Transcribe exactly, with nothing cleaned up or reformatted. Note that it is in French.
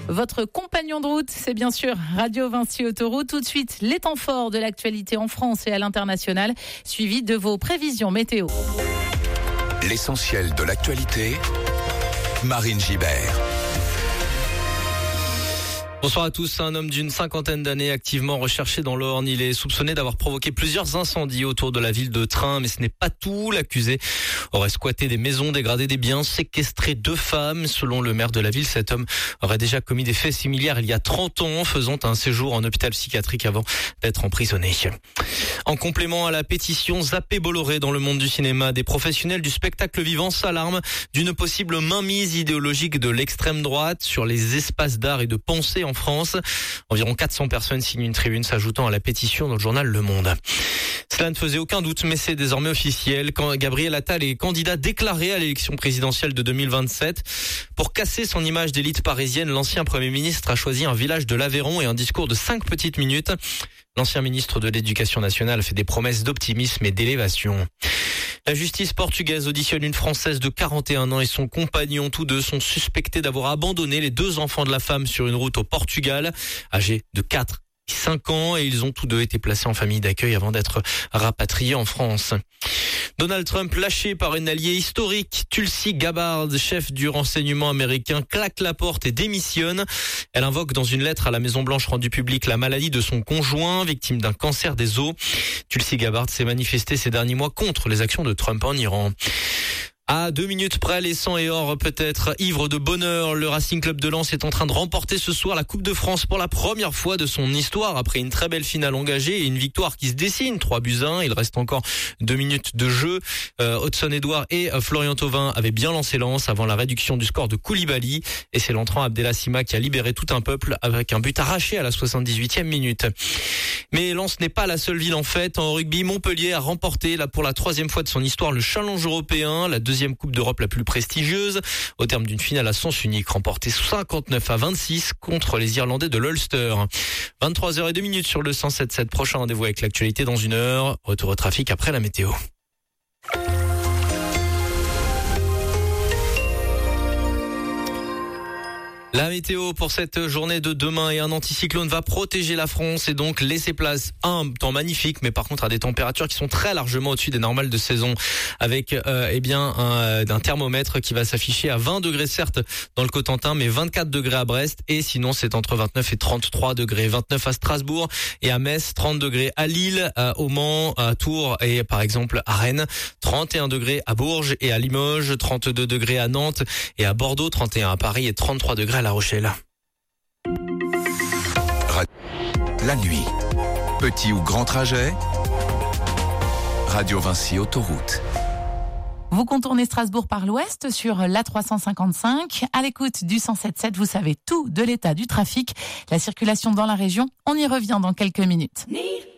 Votre compagnon de route, c'est bien sûr Radio Vinci Autoroute. Tout de suite, les temps forts de l'actualité en France et à l'international, suivi de vos prévisions météo. L'essentiel de l'actualité, Marine Gibert. Bonsoir à tous. Un homme d'une cinquantaine d'années activement recherché dans l'Orne. Il est soupçonné d'avoir provoqué plusieurs incendies autour de la ville de Train, mais ce n'est pas tout. L'accusé aurait squatté des maisons, dégradé des biens, séquestré deux femmes. Selon le maire de la ville, cet homme aurait déjà commis des faits similaires il y a trente ans, faisant un séjour en hôpital psychiatrique avant d'être emprisonné. En complément à la pétition Zappé Bolloré dans le monde du cinéma, des professionnels du spectacle vivant s'alarment d'une possible mainmise idéologique de l'extrême droite sur les espaces d'art et de pensée en France. Environ quatre cents personnes signent une tribune s'ajoutant à la pétition dans le journal Le Monde. Cela ne faisait aucun doute, mais c'est désormais officiel. Quand Gabriel Attal est candidat déclaré à l'élection présidentielle de deux mille vingt-sept. Pour casser son image d'élite parisienne, l'ancien Premier ministre a choisi un village de l'Aveyron et un discours de cinq petites minutes. L'ancien ministre de l'Éducation nationale fait des promesses d'optimisme et d'élévation. La justice portugaise auditionne une Française de quarante et un ans et son compagnon. Tous deux sont suspectés d'avoir abandonné les deux enfants de la femme sur une route au Portugal, âgés de quatre et cinq ans, et ils ont tous deux été placés en famille d'accueil avant d'être rapatriés en France. Donald Trump, lâché par une alliée historique, Tulsi Gabbard, chef du renseignement américain, claque la porte et démissionne. Elle invoque dans une lettre à la Maison-Blanche rendue publique la maladie de son conjoint, victime d'un cancer des os. Tulsi Gabbard s'est manifestée ces derniers mois contre les actions de Trump en Iran. À deux minutes près, les sang et or peut-être ivres de bonheur. Le Racing Club de Lens est en train de remporter ce soir la Coupe de France pour la première fois de son histoire après une très belle finale engagée et une victoire qui se dessine. trois buts à un. Il reste encore deux minutes de jeu. Euh, Hudson-Edouard et euh, Florian Thauvin avaient bien lancé Lens avant la réduction du score de Koulibaly. Et c'est l'entrant Abdellah Sima qui a libéré tout un peuple avec un but arraché à la soixante-dix-huitième minute. Mais Lens n'est pas la seule ville en fête. En rugby, Montpellier a remporté là pour la troisième fois de son histoire le challenge européen, la deuxième Coupe d'Europe la plus prestigieuse, au terme d'une finale à sens unique remportée cinquante-neuf à vingt-six contre les Irlandais de l'Ulster. vingt-trois heures zéro deux sur le cent sept virgule sept. Prochain rendez-vous avec l'actualité dans une heure. Retour au trafic après la météo. La météo pour cette journée de demain, et un anticyclone va protéger la France et donc laisser place à un temps magnifique, mais par contre à des températures qui sont très largement au-dessus des normales de saison, avec euh, eh bien un, un thermomètre qui va s'afficher à vingt degrés certes dans le Cotentin, mais vingt-quatre degrés à Brest, et sinon c'est entre vingt-neuf et trente-trois degrés, vingt-neuf à Strasbourg et à Metz, trente degrés à Lille, à, au Mans, à Tours et par exemple à Rennes, trente et un degrés à Bourges et à Limoges, trente-deux degrés à Nantes et à Bordeaux, trente et un à Paris et trente-trois degrés à La Rochelle. La nuit, petit ou grand trajet, Radio Vinci Autoroute. Vous contournez Strasbourg par l'ouest sur l'A trois cent cinquante-cinq. À l'écoute du cent sept virgule sept, vous savez tout de l'état du trafic, la circulation dans la région. On y revient dans quelques minutes.